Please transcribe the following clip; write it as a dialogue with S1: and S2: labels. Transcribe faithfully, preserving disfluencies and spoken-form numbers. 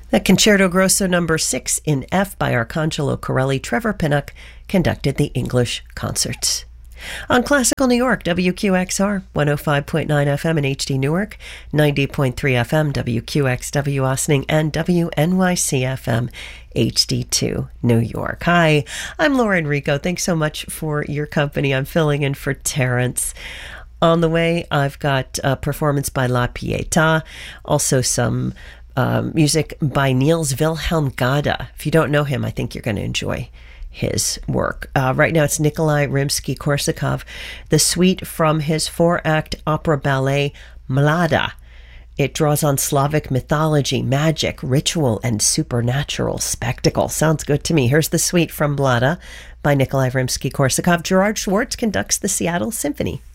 S1: The Concerto Grosso number six in F by Arcangelo Corelli, Trevor Pinnock conducted the English concerts. On Classical New York, W Q X R, one oh five point nine F M in H D Newark, ninety point three F M, W Q X W Ossining, and W N Y C F M, H D two New York. Hi, I'm Laura Enrico. Thanks so much for your company. I'm filling in for Terrence. On the way, I've got a performance by La Pietà, also some uh, music by Niels Wilhelm Gade. If you don't know him, I think you're going to enjoy his work. Uh, right now it's Nikolai Rimsky-Korsakov, the suite from his four-act opera ballet Mlada. It draws on Slavic mythology, magic, ritual, and supernatural spectacle. Sounds good to me. Here's the suite from Mlada by Nikolai Rimsky-Korsakov. Gerard Schwartz conducts the Seattle Symphony.